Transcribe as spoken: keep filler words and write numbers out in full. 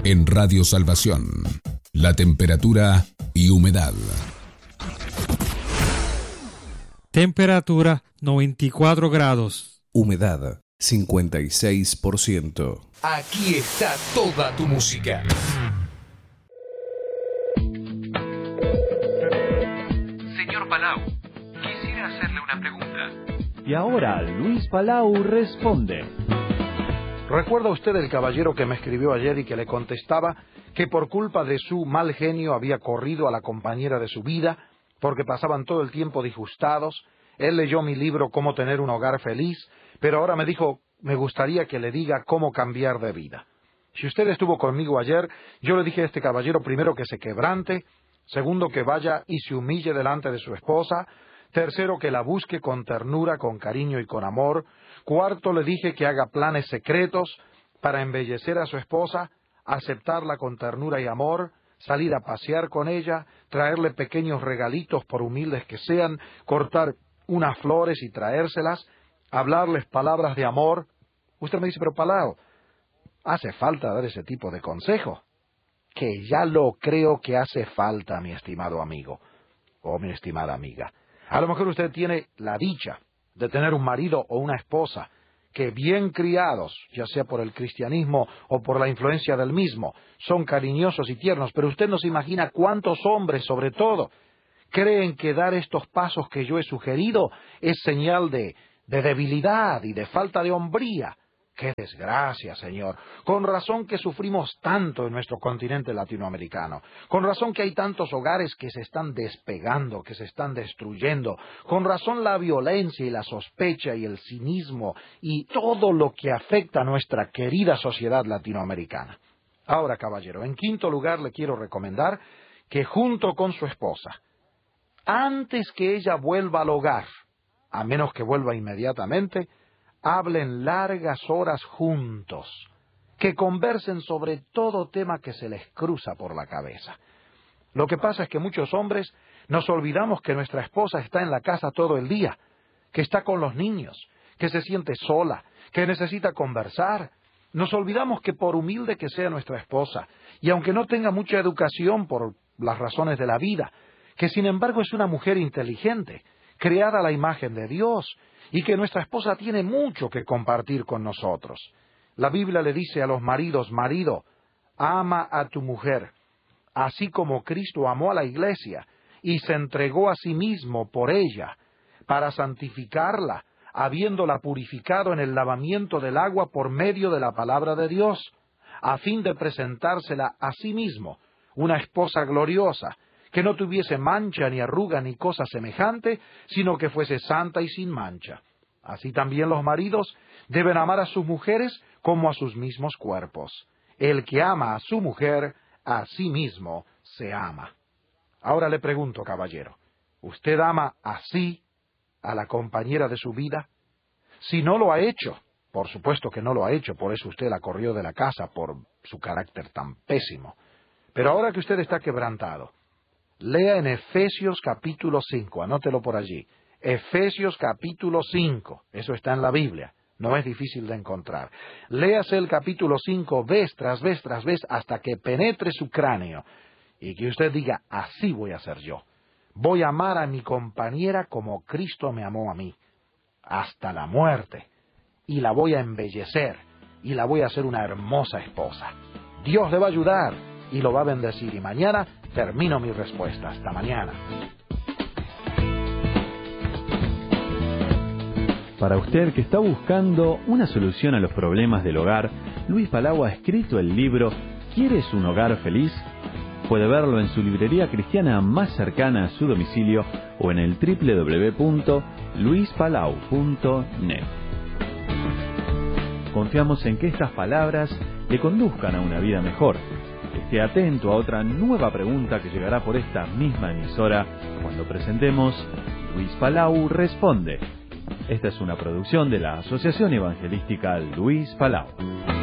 En Radio Salvación, la temperatura y humedad. Temperatura noventa y cuatro grados. Humedad cincuenta y seis por ciento. Aquí está toda tu música. Señor Palau, quisiera hacerle una pregunta. Y ahora Luis Palau responde. ¿Recuerda usted el caballero que me escribió ayer y que le contestaba que por culpa de su mal genio había corrido a la compañera de su vida porque pasaban todo el tiempo disgustados? Él leyó mi libro Cómo tener un hogar feliz, pero ahora me dijo, me gustaría que le diga cómo cambiar de vida. Si usted estuvo conmigo ayer, yo le dije a este caballero primero que se quebrante, segundo que vaya y se humille delante de su esposa, tercero que la busque con ternura, con cariño y con amor, cuarto le dije que haga planes secretos para embellecer a su esposa, aceptarla con ternura y amor, salir a pasear con ella, traerle pequeños regalitos por humildes que sean, cortar unas flores y traérselas, hablarles palabras de amor. Usted me dice, pero Palau, ¿hace falta dar ese tipo de consejo? Que ya lo creo que hace falta, mi estimado amigo, o mi estimada amiga. A lo mejor usted tiene la dicha de tener un marido o una esposa que bien criados, ya sea por el cristianismo o por la influencia del mismo, son cariñosos y tiernos, pero usted no se imagina cuántos hombres, sobre todo, creen que dar estos pasos que yo he sugerido es señal de, de debilidad y de falta de hombría. ¡Qué desgracia, señor! Con razón que sufrimos tanto en nuestro continente latinoamericano. Con razón que hay tantos hogares que se están despegando, que se están destruyendo. Con razón la violencia y la sospecha y el cinismo y todo lo que afecta a nuestra querida sociedad latinoamericana. Ahora, caballero, en quinto lugar le quiero recomendar que junto con su esposa, antes que ella vuelva al hogar, a menos que vuelva inmediatamente, hablen largas horas juntos, que conversen sobre todo tema que se les cruza por la cabeza. Lo que pasa es que muchos hombres nos olvidamos que nuestra esposa está en la casa todo el día, que está con los niños, que se siente sola, que necesita conversar. Nos olvidamos que por humilde que sea nuestra esposa, y aunque no tenga mucha educación por las razones de la vida, que sin embargo es una mujer inteligente, creada a la imagen de Dios, y que nuestra esposa tiene mucho que compartir con nosotros. La Biblia le dice a los maridos, marido, ama a tu mujer, así como Cristo amó a la iglesia y se entregó a sí mismo por ella, para santificarla, habiéndola purificado en el lavamiento del agua por medio de la palabra de Dios, a fin de presentársela a sí mismo, una esposa gloriosa, que no tuviese mancha ni arruga ni cosa semejante, sino que fuese santa y sin mancha. Así también los maridos deben amar a sus mujeres como a sus mismos cuerpos. El que ama a su mujer, a sí mismo se ama. Ahora le pregunto, caballero, ¿usted ama así a la compañera de su vida? Si no lo ha hecho, por supuesto que no lo ha hecho, por eso usted la corrió de la casa, por su carácter tan pésimo. Pero ahora que usted está quebrantado, lea en Efesios capítulo cinco, anótelo por allí. Efesios capítulo cinco, eso está en la Biblia, no es difícil de encontrar. Léase el capítulo cinco vez tras vez tras vez hasta que penetre su cráneo y que usted diga, así voy a ser yo. Voy a amar a mi compañera como Cristo me amó a mí, hasta la muerte, y la voy a embellecer y la voy a hacer una hermosa esposa. Dios le va a ayudar y lo va a bendecir, y mañana termino mi respuesta. Hasta mañana. Para usted que está buscando una solución a los problemas del hogar, Luis Palau ha escrito el libro ¿Quieres un hogar feliz? Puede verlo en su librería cristiana más cercana a su domicilio o en el doble u doble u doble u punto luis palau punto net. Confiamos en que estas palabras le conduzcan a una vida mejor. Esté atento a otra nueva pregunta que llegará por esta misma emisora cuando presentemos Luis Palau Responde. Esta es una producción de la Asociación Evangelística Luis Palau.